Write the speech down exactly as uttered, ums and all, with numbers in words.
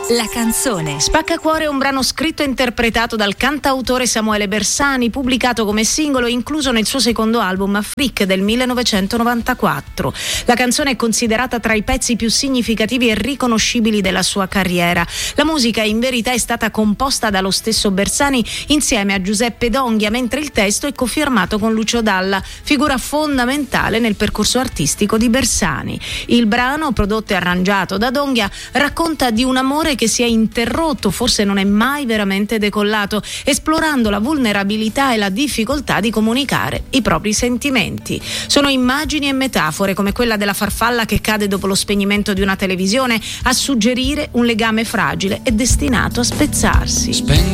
La canzone. Spaccacuore è un brano scritto e interpretato dal cantautore Samuele Bersani, pubblicato come singolo e incluso nel suo secondo album Freak del millenovecentonovantaquattro. La canzone è considerata tra i pezzi più significativi e riconoscibili della sua carriera. La musica in verità è stata composta dallo stesso Bersani insieme a Giuseppe D'Onghia, mentre il testo è cofirmato con Lucio Dalla, figura fondamentale nel percorso artistico di Bersani. Il brano, prodotto e arrangiato da D'Onghia, racconta di un amore che si è interrotto, forse non è mai veramente decollato, esplorando la vulnerabilità e la difficoltà di comunicare i propri sentimenti. Sono immagini e metafore come quella della farfalla che cade dopo lo spegnimento di una televisione a suggerire un legame fragile e destinato a spezzarsi. Spengo